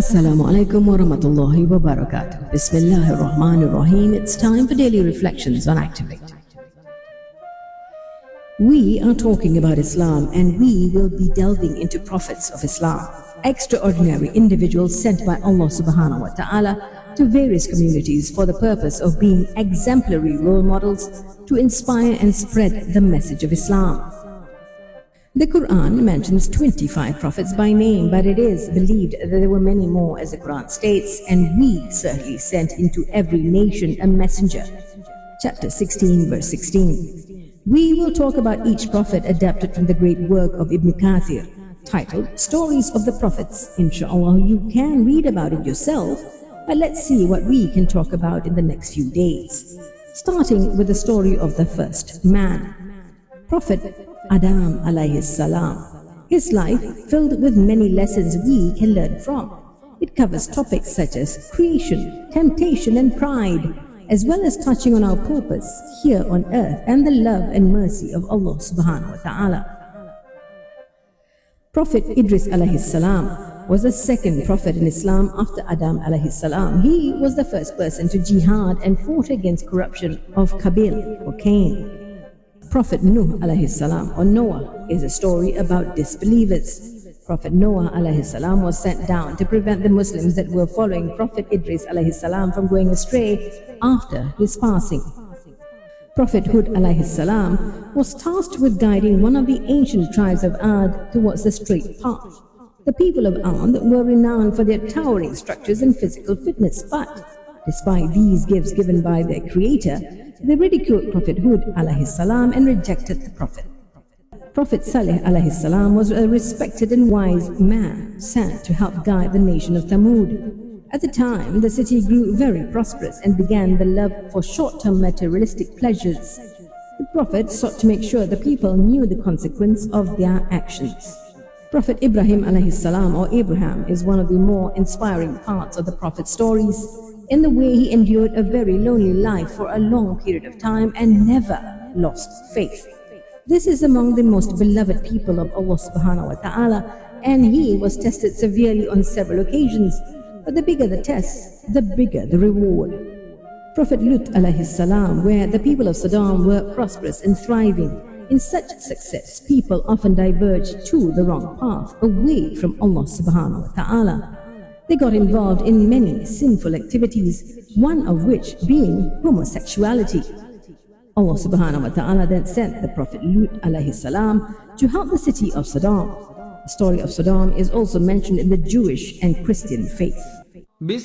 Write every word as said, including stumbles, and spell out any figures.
Assalamu alaikum wa rahmatullahi wa barakatuh. Bismillahir Rahmanir Rahim. It's time for daily reflections on Activate. We are talking about Islam, and we will be delving into prophets of Islam, extraordinary individuals sent by Allah subhanahu wa ta'ala to various communities for the purpose of being exemplary role models to inspire and spread the message of Islam. The Quran mentions twenty-five prophets by name, but it is believed that there were many more, as the Quran states, and we certainly sent into every nation a messenger. Chapter sixteen, verse sixteen. We will talk about each prophet adapted from the great work of Ibn Kathir, titled Stories of the Prophets. Inshallah, you can read about it yourself, but let's see what we can talk about in the next few days. Starting with the story of the first man, Prophet Adam alayhi salam. His life filled with many lessons we can learn from. It covers topics such as creation, temptation and pride, as well as touching on our purpose here on earth and the love and mercy of Allah subhanahu wa ta'ala. Prophet Idris alayhi salam was the second prophet in Islam after Adam alayhi salam. He was the first person to jihad and fought against corruption of Qabil or Cain. Prophet Nuh alayhi salam, or Noah, is a story about disbelievers. Prophet Noah alayhi salam was sent down to prevent the Muslims that were following Prophet Idris alayhi salam from going astray after his passing. Prophet Hud alayhi salam was tasked with guiding one of the ancient tribes of Ad towards the straight path. The people of Ad were renowned for their towering structures and physical fitness, but despite these gifts given by their creator, they ridiculed Prophet Hud alayhi salam and rejected the Prophet. Prophet Saleh alayhi salam was a respected and wise man sent to help guide the nation of Thamud. At the time, the city grew very prosperous and began the love for short-term materialistic pleasures. The Prophet sought to make sure the people knew the consequence of their actions. Prophet Ibrahim alayhi salam, or Abraham, is one of the more inspiring parts of the Prophet's stories, in the way he endured a very lonely life for a long period of time and never lost faith. This is among the most beloved people of Allah subhanahu wa ta'ala, and he was tested severely on several occasions. But the bigger the test, the bigger the reward. Prophet Lut alayhi salam, where the people of Sodom were prosperous and thriving. In such success, people often diverge to the wrong path, away from Allah subhanahu wa ta'ala. They got involved in many sinful activities, one of which being homosexuality. Allah subhanahu wa ta'ala then sent the Prophet Lut alayhi salam to help the city of Sodom. The story of Sodom is also mentioned in the Jewish and Christian faith.